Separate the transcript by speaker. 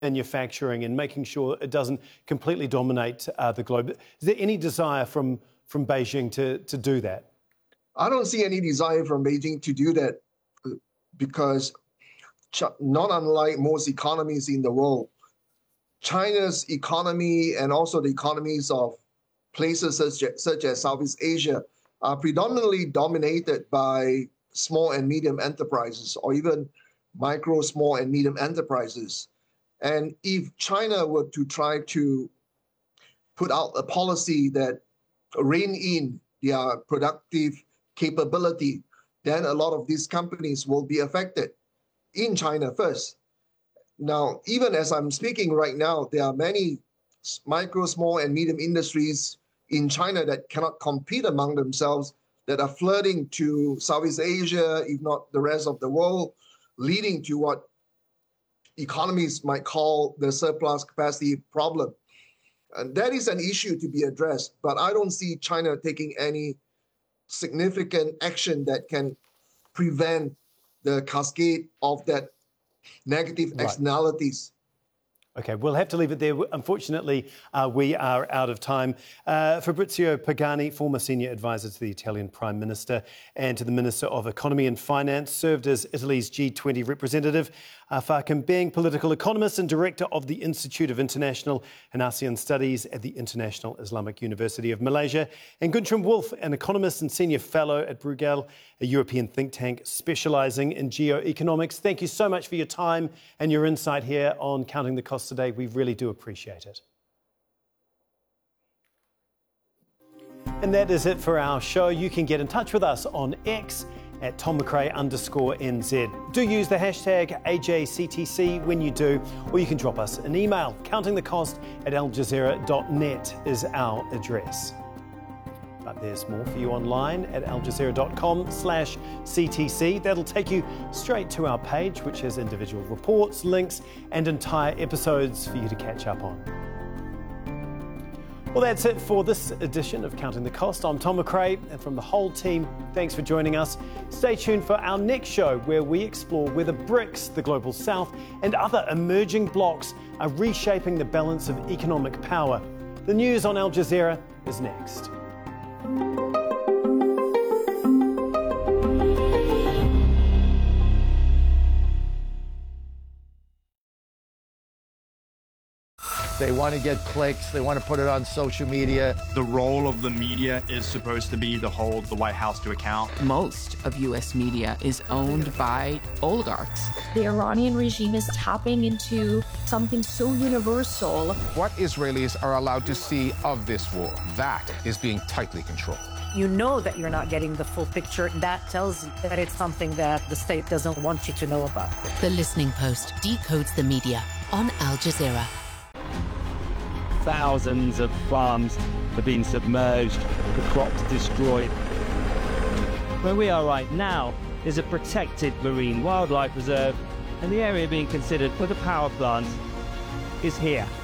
Speaker 1: manufacturing and making sure it doesn't completely dominate the globe. Is there any desire from Beijing to do that?
Speaker 2: I don't see any desire from Beijing to do that because not unlike most economies in the world, China's economy and also the economies of places such as Southeast Asia are predominantly dominated by small and medium enterprises or even micro, small and medium enterprises. And if China were to try to put out a policy that rein in their productive capability, then a lot of these companies will be affected in China first. Now, even as I'm speaking right now, there are many micro, small, and medium industries in China that cannot compete among themselves, that are flooding to Southeast Asia, if not the rest of the world, leading to what economists might call the surplus capacity problem. And that is an issue to be addressed, but I don't see China taking any significant action that can prevent the cascade of that negative externalities.
Speaker 1: Okay, we'll have to leave it there. Unfortunately, we are out of time. Fabrizio Pagani, former senior advisor to the Italian Prime Minister and to the Minister of Economy and Finance, served as Italy's G20 representative. Fakim Beng, political economist and director of the Institute of International and ASEAN Studies at the International Islamic University of Malaysia. And Guntram Wolff, an economist and senior fellow at Bruegel, a European think tank specialising in geoeconomics. Thank you so much for your time and your insight here on Counting the Cost today. We really do appreciate it. And that is it for our show. You can get in touch with us on X at TomMcRae_NZ. Do use the hashtag AJCTC when you do, or you can drop us an email. countingthecost@aljazeera.net is our address. But there's more for you online at aljazeera.com/CTC. That'll take you straight to our page, which has individual reports, links, and entire episodes for you to catch up on. Well, that's it for this edition of Counting the Cost. I'm Tom McRae, and from the whole team, thanks for joining us. Stay tuned for our next show, where we explore whether BRICS, the Global South, and other emerging blocs are reshaping the balance of economic power. The news on Al Jazeera is next.
Speaker 3: They want to get clicks. They want to put it on social media.
Speaker 4: The role of the media is supposed to be to hold the White House to account.
Speaker 5: Most of U.S. media is owned by oligarchs.
Speaker 6: The Iranian regime is tapping into something so universal.
Speaker 7: What Israelis are allowed to see of this war, that is being tightly controlled.
Speaker 8: You know that you're not getting the full picture. That tells you that it's something that the state doesn't want you to know about.
Speaker 9: The Listening Post decodes the media on Al Jazeera.
Speaker 10: Thousands of farms have been submerged, the crops destroyed. Where we are right now is a protected marine wildlife reserve, and the area being considered for the power plant is here.